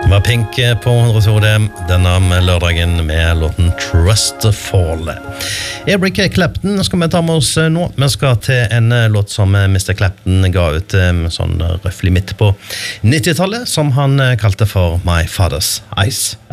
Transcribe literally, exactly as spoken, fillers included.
var Pink på hundre denne lørdagen med låten Trustfall. Eric Clapton skal vi ta med oss nå. Vi skal til en låt som mister Clapton ga ut sånn røffelig midt på nittitallet, som han kalte for My Father's Eyes.